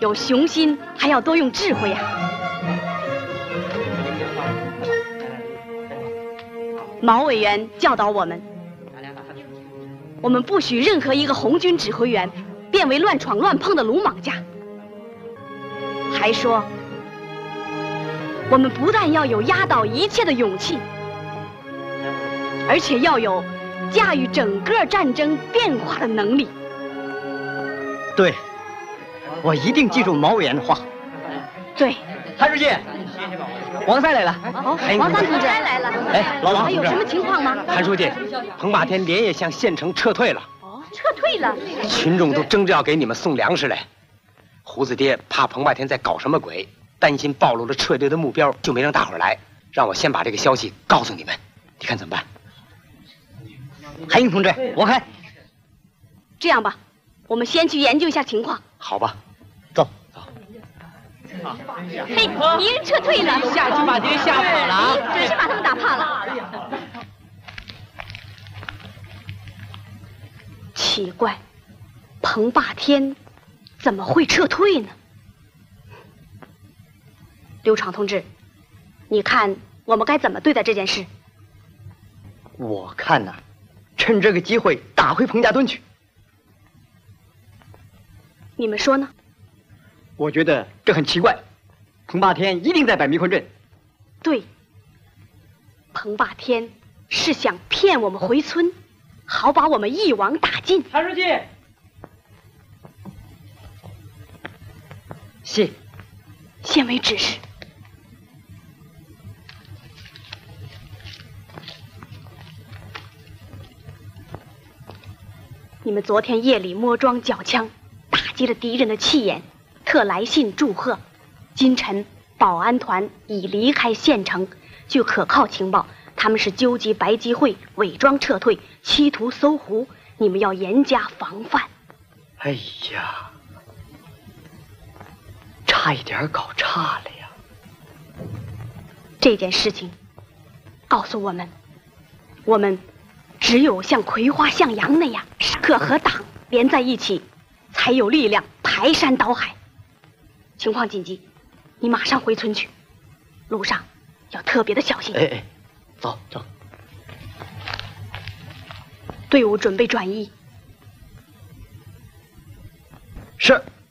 有雄心，还要多用智慧呀。毛委员教导我们，我们不许任何一个红军指挥员变为乱闯乱碰的鲁莽家。还说，我们不但要有压倒一切的勇气，而且要有驾驭整个战争变化的能力。 对，我一定记住毛委员的话。 对， 韩书记，王三来了。 哦，王三同志来了。 哎，老王， 有什么情况吗？ 韩书记，彭霸天连夜向县城撤退了。 哦，撤退了。 群众都争着要给你们送粮食来。胡子爹怕彭霸天在搞什么鬼，担心暴露了撤退的目标，就没让大伙儿来，让我先把这个消息告诉你们。你看怎么办？ 韩英同志，我看这样吧，我们先去研究一下情况。 好吧， 走。 嘿，敌人撤退了， 下去把敌人吓跑了啊！ 准是把他们打怕了。奇怪，彭霸天怎么会撤退呢？刘闯同志，你看我们该怎么对待这件事？ 我看呐，趁这个机会打回彭家墩去。 你们说呢？ 我觉得这很奇怪，彭霸天一定在摆迷魂阵。 对，彭霸天是想骗我们回村，好把我们一网打尽。 韩书记， 谢。 现为指示。你们昨天夜里摸庄缴枪，打击了敌人的气焰，特来信祝贺。今晨保安团已离开县城，据可靠情报，他们是纠集白集会，伪装撤退，企图搜狐。你们要严加防范。 哎呀，差一点搞差了呀！ 这件事情告诉我们只有像葵花向阳那样，时刻和党连在一起，才有力量排山倒海。情况紧急，你马上回村去，路上要特别的小心。 哎，走。 队伍准备转移。 是。